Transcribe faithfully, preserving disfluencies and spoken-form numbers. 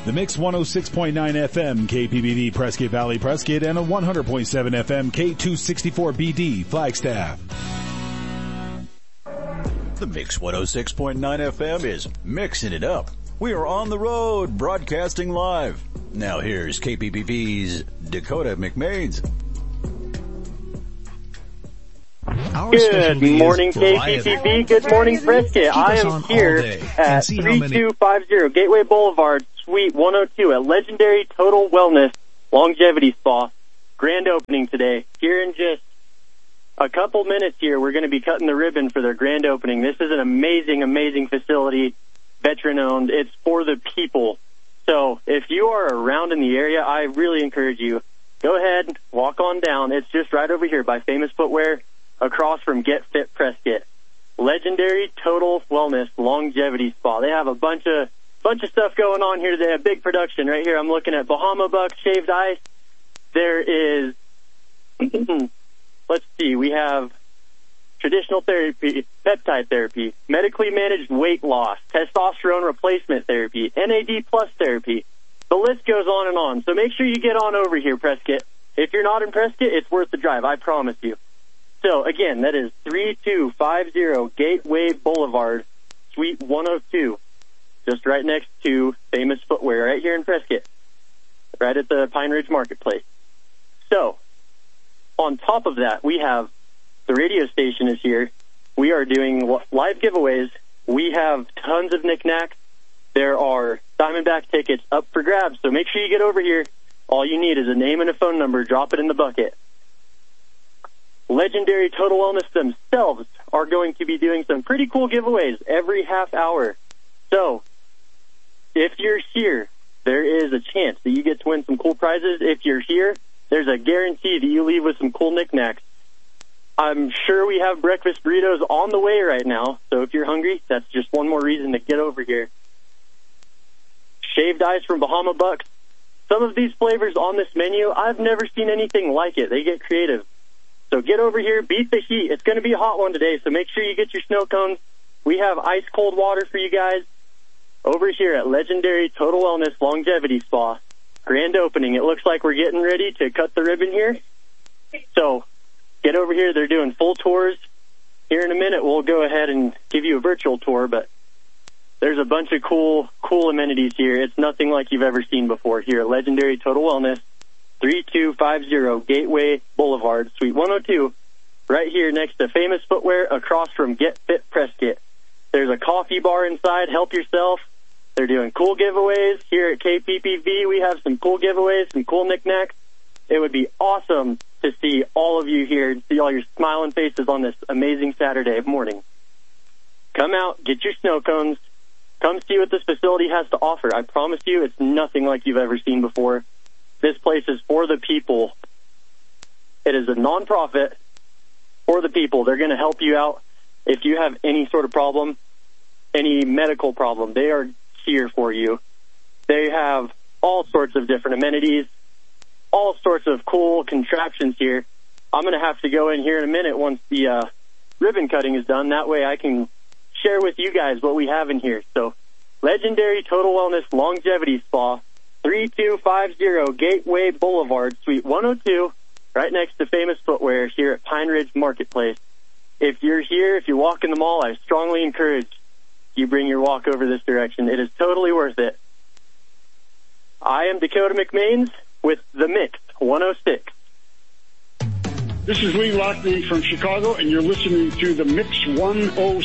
The Mix one oh six point nine F M, K P B D, Prescott Valley, Prescott, and a one hundred point seven F M, K two sixty-four B D, Flagstaff. The Mix one oh six point nine F M is mixing it up. We are on the road, broadcasting live. Now here's K P B V's Dakota McMains. Good morning, K P P V. Good morning, Prescott. I am here at thirty-two fifty Gateway Boulevard, Suite one oh two at Legendary Total Wellness Longevity Spa. Grand opening today. Here in just a couple minutes here, we're going to be cutting the ribbon for their grand opening. This is an amazing, amazing facility, veteran-owned. It's for the people. So if you are around in the area, I really encourage you, go ahead, walk on down. It's just right over here by Famous Footwear, across from Get Fit Prescott. Legendary Total Wellness Longevity Spa. They have a bunch of bunch of stuff going on here. They have big production right here. I'm looking at Bahama Bucks shaved ice. There is, let's see, we have traditional therapy, peptide therapy, medically managed weight loss, testosterone replacement therapy, N A D plus therapy. The list goes on and on. So make sure you get on over here, Prescott. If you're not in Prescott, it's worth the drive. I promise you. So, again, that is thirty-two fifty Gateway Boulevard, Suite one oh two, just right next to Famous Footwear, right here in Prescott, right at the Pine Ridge Marketplace. So, on top of that, we have the radio station is here. We are doing live giveaways. We have tons of knickknacks. There are Diamondback tickets up for grabs, so make sure you get over here. All you need is a name and a phone number. Drop it in the bucket. Legendary Total Wellness themselves are going to be doing some pretty cool giveaways every half hour. So, if you're here, there is a chance that you get to win some cool prizes. If you're here, there's a guarantee that you leave with some cool knickknacks. I'm sure we have breakfast burritos on the way right now, so if you're hungry, that's just one more reason to get over here. Shaved ice from Bahama Bucks. Some of these flavors on this menu, I've never seen anything like it. They get creative. So get over here, beat the heat. It's going to be a hot one today, so make sure you get your snow cones. We have ice-cold water for you guys over here at Legendary Total Wellness Longevity Spa. Grand opening. It looks like we're getting ready to cut the ribbon here. So get over here. They're doing full tours. Here in a minute, we'll go ahead and give you a virtual tour, but there's a bunch of cool, cool amenities here. It's nothing like you've ever seen before here at Legendary Total Wellness. thirty-two fifty Gateway Boulevard, Suite one oh two, right here next to Famous Footwear, across from Get Fit Prescott. There's a coffee bar inside. Help yourself. They're doing cool giveaways. Here at K P P V, we have some cool giveaways, some cool knickknacks. It would be awesome to see all of you here, see all your smiling faces on this amazing Saturday morning. Come out, get your snow cones. Come see what this facility has to offer. I promise you, it's nothing like you've ever seen before. This place is for the people. It is a nonprofit for the people. They're going to help you out if you have any sort of problem, any medical problem. They are here for you. They have all sorts of different amenities, all sorts of cool contraptions here. I'm going to have to go in here in a minute once the uh, ribbon cutting is done. That way I can share with you guys what we have in here. So, Legendary Total Wellness Longevity Spa, thirty-two fifty Gateway Boulevard, Suite one oh two, right next to Famous Footwear here at Pine Ridge Marketplace. If you're here, if you walk in the mall, I strongly encourage you bring your walk over this direction. It is totally worth it. I am Dakota McMains with The Mix one oh six. This is Lee Lockney from Chicago, and you're listening to The Mix one oh